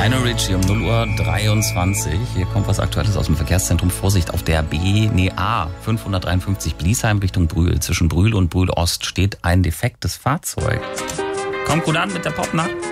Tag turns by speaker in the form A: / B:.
A: Lionel Richie um 0:23 Uhr. Hier kommt was Aktuelles aus dem Verkehrszentrum. Vorsicht, auf der A 553 Bliesheim Richtung Brühl. Zwischen Brühl und Brühl Ost steht ein defektes Fahrzeug. Kommt gut an mit der Popnacht.